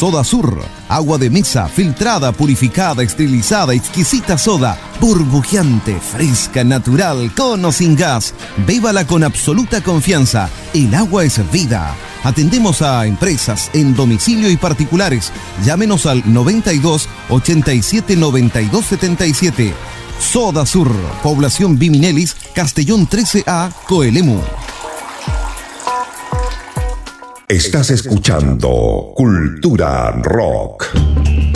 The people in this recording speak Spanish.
Soda Sur, agua de mesa, filtrada, purificada, esterilizada, exquisita soda, burbujeante, fresca, natural, con o sin gas. Bébala con absoluta confianza. El agua es vida. Atendemos a empresas en domicilio y particulares. Llámenos al 92 87 92 77. Soda Sur, población Biminelis, Castellón 13A, Coelemu. Estás escuchando Cultura Rock.